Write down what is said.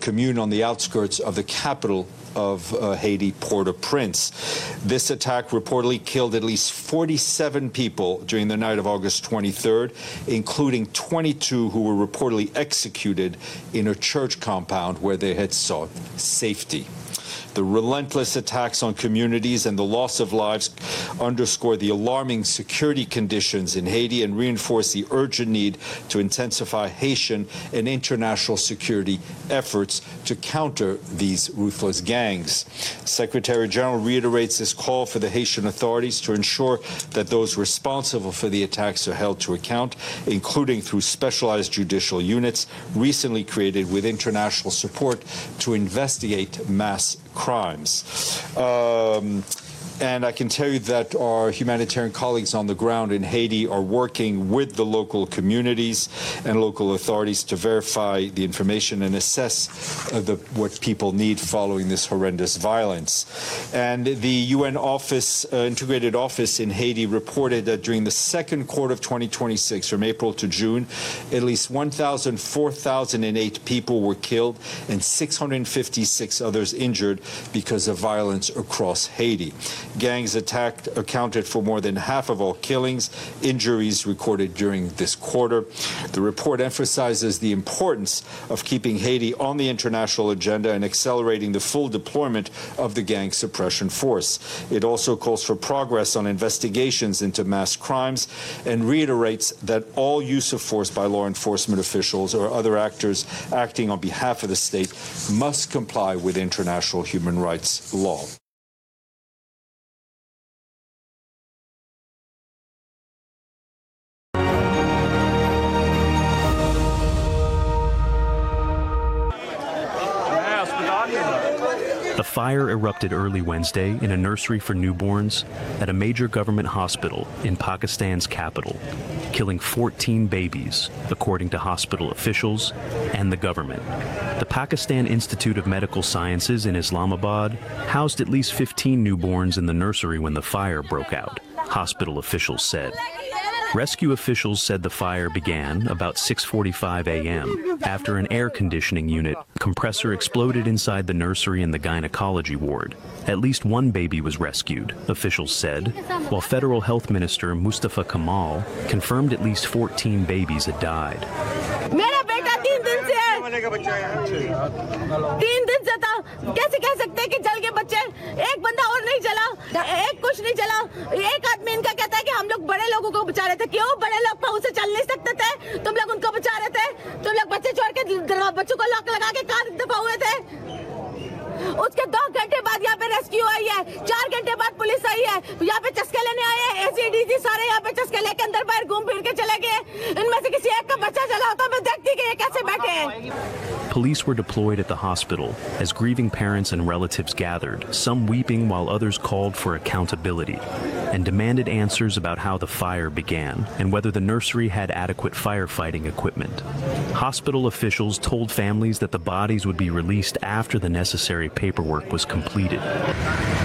commune on the outskirts of the capital of Haiti, Port-au-Prince. This attack reportedly killed at least 47 people during the night of August 23rd, including 22 who were reportedly executed in a church compound where they had sought safety. The relentless attacks on communities and the loss of lives underscore the alarming security conditions in Haiti and reinforce the urgent need to intensify Haitian and international security efforts to counter these ruthless gangs. Secretary General reiterates this call for the Haitian authorities to ensure that those responsible for the attacks are held to account, including through specialized judicial units recently created with international support to investigate mass crimes. And I can tell you that our humanitarian colleagues on the ground in Haiti are working with the local communities and local authorities to verify the information and assess what people need following this horrendous violence. And the UN office, integrated office in Haiti reported that during the second quarter of 2026, from April to June, at least 4,008 people were killed and 656 others injured because of violence across Haiti. Gangs accounted for more than half of all killings, injuries recorded during this quarter. The report emphasizes the importance of keeping Haiti on the international agenda and accelerating the full deployment of the gang suppression force. It also calls for progress on investigations into mass crimes and reiterates that all use of force by law enforcement officials or other actors acting on behalf of the state must comply with international human rights law. The fire erupted early Wednesday in a nursery for newborns at a major government hospital in Pakistan's capital, killing 14 babies, according to hospital officials and the government. The Pakistan Institute of Medical Sciences in Islamabad housed at least 15 newborns in the nursery when the fire broke out, hospital officials said. Rescue officials said the fire began about 6:45 a.m. after an air conditioning unit compressor exploded inside the nursery and the gynecology ward. At least one baby was rescued, officials said, while Federal Health Minister Mustafa Kamal confirmed at least 14 babies had died. 3 दिन से था कैसे कह सकते हैं कि जल के बच्चे एक बंदा और नहीं जला एक कुछ नहीं जला एक आदमी इनका कहता है कि हम लोग बड़े लोगों को बचा रहे थे क्यों बड़े लोग पाँव से चल नहीं सकते थे तुम लोग उनको बचा रहे थे तुम लोग बच्चे छोड़ के बच्चों को लॉक लगा के कहाँ दफा हुए थे उसके 2 घंटे बाद यहाँ पे रेस्क्यू आई है 4 घंटे बाद पुलिस आई है यहाँ पे चस्के लेने आए हैं एसीडीसी सारे यहाँ पे चस्के लेके अंदर बाहर घूम फिर के चले गए इनमें से किसी एक का बच्चा चला होता मैं देखती कि ये कैसे बैठे हैं Police were deployed at the hospital as grieving parents and relatives gathered, some weeping while others called for accountability and demanded answers about how the fire began and whether the nursery had adequate firefighting equipment. Hospital officials told families that the bodies would be released after the necessary paperwork was completed.